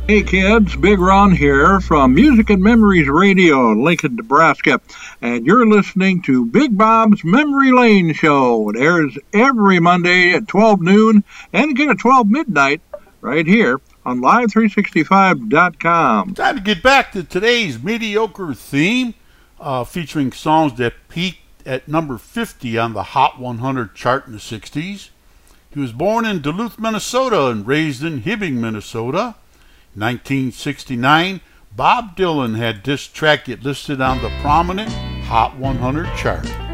Hey kids, Big Ron here from Music and Memories Radio in Lincoln, Nebraska, and you're listening to Big Bob's Memory Lane Show. It airs every Monday at 12 noon and again at 12 midnight right here on Live365.com. Time to get back to today's mediocre theme, featuring songs that peaked at number 50 on the Hot 100 chart in the 60s. He was born in Duluth, Minnesota and raised in Hibbing, Minnesota. 1969, Bob Dylan had this track get listed on the prominent Hot 100 chart.